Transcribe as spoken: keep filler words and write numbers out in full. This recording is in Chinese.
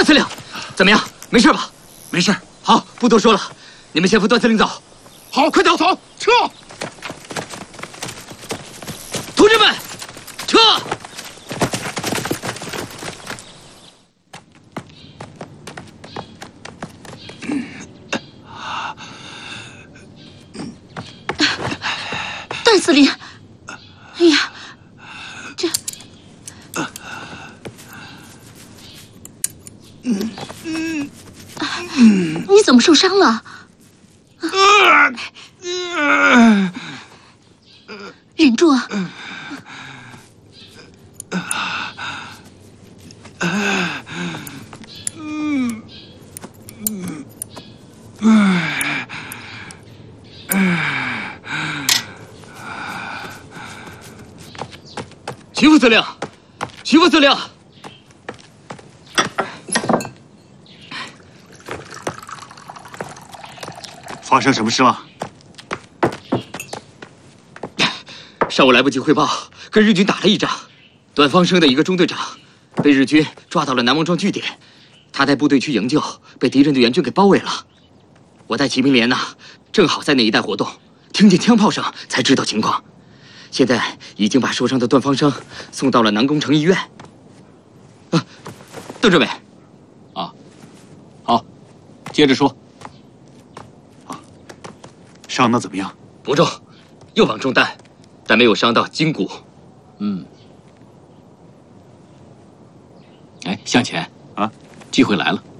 段司令，怎么样？没事吧？ 没事。 好，不多说了，你们先扶段司令走。 好，快走，走，撤！ 同志们，撤！ 段司令，哎呀，这……嗯嗯，你怎么受伤了？忍住啊！ 徐副司令，徐副司令， 发生什么事了？ 上午来不及汇报，跟日军打了一仗，段方生的一个中队长被日军抓到了南王庄据点，他带部队去营救，被敌人的援军给包围了。我带骑兵连呐，正好在那一带活动，听见枪炮声才知道情况。现在已经把受伤的段方生送到了南宫城医院。啊，邓政委， 啊，好，接着说。 啊，伤得怎么样？ 不重，右膀中弹，但没有伤到筋骨。 嗯。哎，向前啊， 机会来了。